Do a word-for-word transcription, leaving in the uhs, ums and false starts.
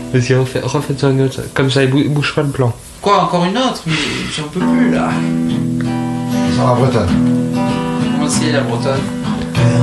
Vas-y, refais, refais-en une autre. Comme ça, il bouge pas le plan. Quoi, encore une autre? Mais j'en peux plus là. Sur la bretonne. Comment c'est la bretonne?